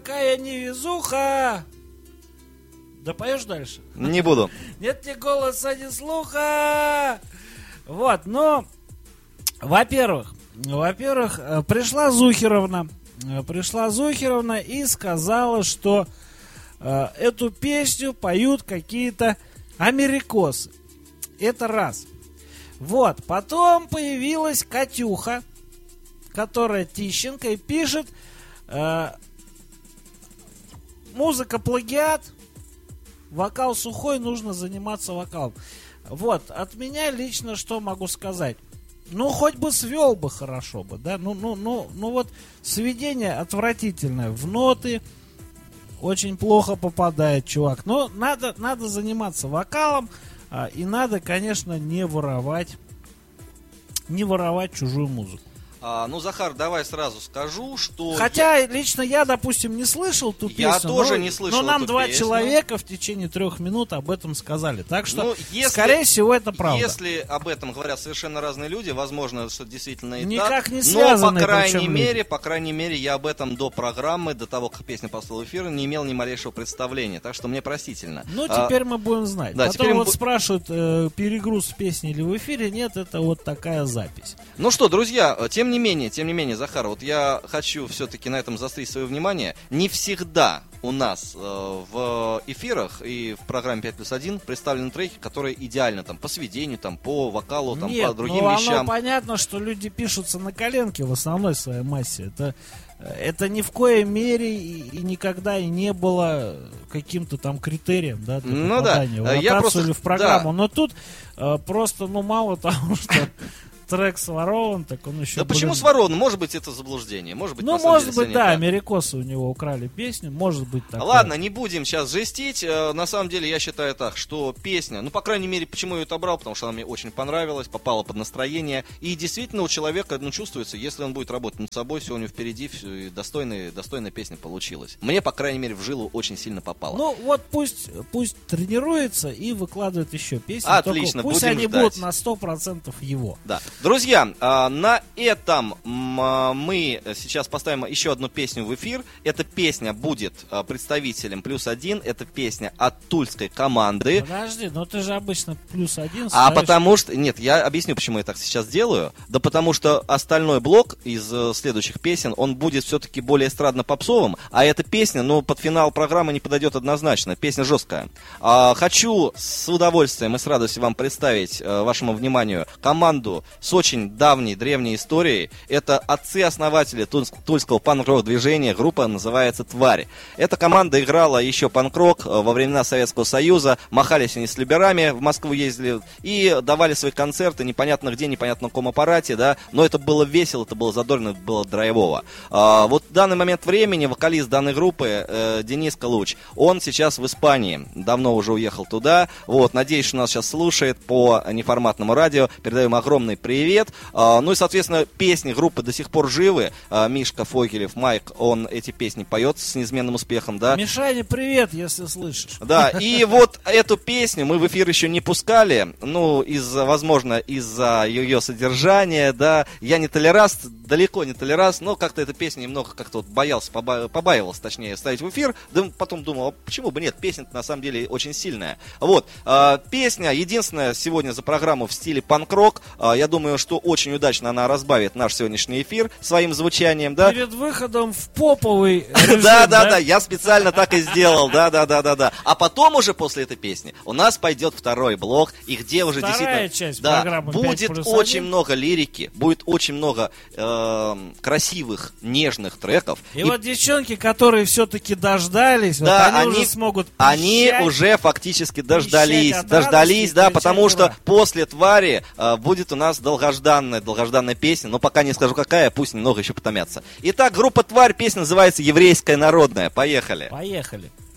какая невезуха. Да поешь дальше? Не буду. Нет ни голоса, ни слуха. Вот, но, во-первых, пришла Зухеровна и сказала, что эту песню поют какие-то америкосы. Это раз. Вот, потом появилась Катюха, которая Тищенко, и пишет: музыка плагиат, вокал сухой, нужно заниматься вокалом. Вот, от меня лично что могу сказать? Ну, хоть бы свел бы, хорошо бы, да? Ну, вот сведение отвратительное. В ноты очень плохо попадает чувак. Но надо заниматься вокалом, и надо, конечно, не воровать чужую музыку. Ну, Захар, давай сразу скажу, что... Хотя лично я, допустим, не слышал ту песню. Я тоже не слышал но нам эту два песню. человека в течение 3 минут об этом сказали. Так что, Ну, скорее всего, это правда. Если об этом говорят совершенно разные люди, возможно, что действительно и Никак так. не Но, связанные, по крайней мере, я об этом до программы, до того, как песня пошла в эфир, не имел ни малейшего представления. Так что мне простительно. Ну, теперь мы будем знать. Да, Потом вот спрашивают, перегруз в песне или в эфире. Нет, это вот такая запись. Ну что, друзья, тем не менее, Захар, вот я хочу все-таки на этом заострить свое внимание. Не всегда у нас в эфирах и в программе 5+1 представлены треки, которые идеально там по сведению, там по вокалу, там Нет, по другим ну, вещам. Оно понятно, что люди пишутся на коленке в основной своей массе. Это ни в коей мере и никогда и не было каким-то там критерием, да, для попадания в ротацию или в программу. Да. Но тут просто, мало того, что трек сворован, так он еще... Да почему сворован? Может быть, это заблуждение. Может быть, да, америкосы у него украли песню, может быть такое. Ладно, не будем сейчас жестить. На самом деле, я считаю так, что песня, по крайней мере, почему я ее отобрал, потому что она мне очень понравилась, попала под настроение. И действительно у человека, чувствуется, если он будет работать над собой, все у него впереди, все, и достойная песня получилась. Мне, по крайней мере, в жилу очень сильно попало. Ну, вот пусть тренируется и выкладывает еще песни. Отлично, пусть будем они ждать. будут на 100% его. Да. Друзья, на этом мы сейчас поставим еще одну песню в эфир. Эта песня будет представителем +1. Это песня от тульской команды. Подожди, но ты же обычно +1 ставишь. Потому что... Нет, я объясню, почему я так сейчас делаю. Да потому что остальной блок из следующих песен, он будет все-таки более эстрадно-попсовым. А эта песня, под финал программы не подойдет однозначно. Песня жесткая. Хочу с удовольствием и с радостью вам представить вашему вниманию команду с очень давней, древней историей. Это отцы-основатели тульского панк-рок движения. Группа называется «Тварь». Эта команда играла еще панк-рок во времена Советского Союза. Махались они с либерами, в Москву ездили и давали свои концерты непонятно где, непонятно на каком аппарате, да. Но это было весело, это было задорно, это было драйвово. Вот в данный момент времени вокалист данной группы Денис Калуч, он сейчас в Испании. Давно уже уехал туда. Вот, надеюсь, что нас сейчас слушает по неформатному радио. Передаем огромный привет. Ну и, соответственно, песни группы до сих пор живы. Мишка Фогелев, Майк, он эти песни поет с неизменным успехом, да. Мишаня, привет, если слышишь. Да, и вот эту песню мы в эфир еще не пускали, возможно, из-за ее содержания, да. Я не толераст, далеко не толераст, но как-то эта песня немного как-то побаивался, точнее, ставить в эфир. Да потом думал, почему бы нет, песня-то на самом деле очень сильная. Вот, песня единственная сегодня за программу в стиле панк-рок. Я думаю, что очень удачно она разбавит наш сегодняшний эфир своим звучанием, да. Перед выходом в поповый режим, да, я специально так и сделал, да. А потом уже после этой песни у нас пойдет второй блок, и где уже вторая действительно... часть программы будет очень много лирики, будет очень много красивых, нежных треков. И вот девчонки, которые все-таки дождались, да, они уже смогут пищать, они уже фактически дождались, да, потому что после «Твари» будет у нас долгожданная песня, но пока не скажу какая, пусть немного еще потомятся. Итак, группа «Тварь», песня называется «Еврейская народная». Поехали. Поехали.